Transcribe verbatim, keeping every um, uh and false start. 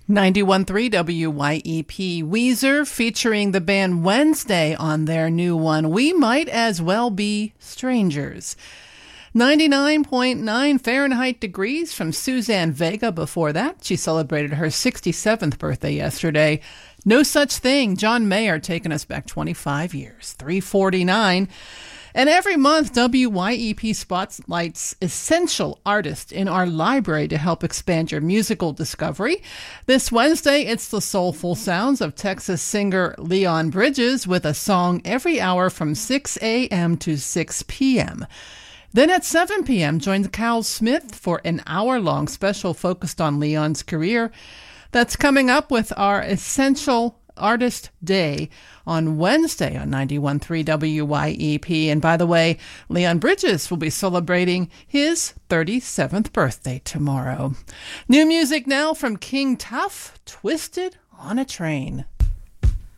ninety-one point three W Y E P. Weezer featuring the band Wednesday on their new one, We Might As Well Be Strangers. ninety-nine point nine Fahrenheit degrees from Suzanne Vega before that. She celebrated her sixty-seventh birthday yesterday. No Such Thing, John Mayer taking us back twenty-five years. three forty-nine. And every month, W Y E P spotlights essential artists in our library to help expand your musical discovery. This Wednesday, it's the soulful sounds of Texas singer Leon Bridges with a song every hour from six a.m. to six p.m. Then at seven p.m., join Cal Smith for an hour-long special focused on Leon's career. That's coming up with our Essential Artist Day on Wednesday on ninety-one point three W Y E P. And by the way, Leon Bridges will be celebrating his thirty-seventh birthday tomorrow. New music now from King Tuff, Twisted on a Train.